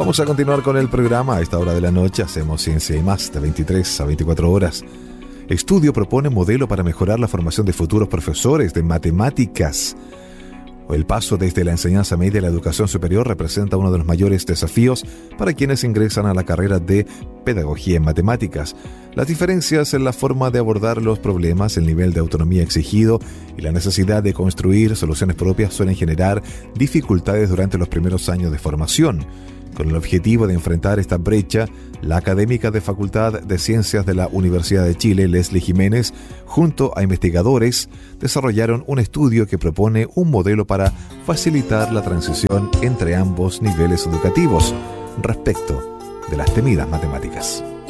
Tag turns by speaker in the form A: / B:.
A: Vamos a continuar con el programa. A esta hora de la noche hacemos Ciencia y Más de 23 a 24 horas. Estudio propone modelo para mejorar la formación de futuros profesores de matemáticas. El paso desde la enseñanza media a la educación superior representa uno de los mayores desafíos para quienes ingresan a la carrera de Pedagogía en Matemáticas. Las diferencias en la forma de abordar los problemas, el nivel de autonomía exigido y la necesidad de construir soluciones propias suelen generar dificultades durante los primeros años de formación. Con el objetivo de enfrentar esta brecha, la académica de Facultad de Ciencias de la Universidad de Chile, Leslie Jiménez, junto a investigadores, desarrollaron un estudio que propone un modelo para facilitar la transición entre ambos niveles educativos respecto de las temidas matemáticas.